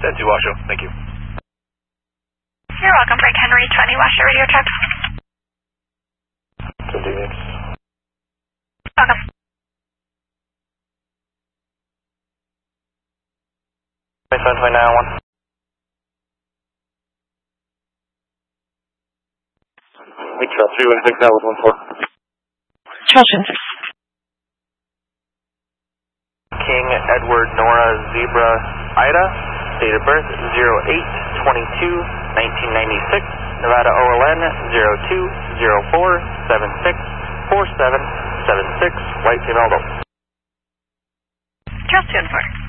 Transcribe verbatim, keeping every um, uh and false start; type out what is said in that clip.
ten two Washoe, thank you. You're welcome, Frank Henry, twenty Washoe radio check. Continue. Welcome. twenty-seven twenty-nine one. We trust three one six, that was one four. Children. King Edward Nora Zebra Ida, date of birth zero eight twenty-two nineteen ninety-six, Nevada O L N zero two zero four seven six four seven seven six, white female adult. Charles two and four.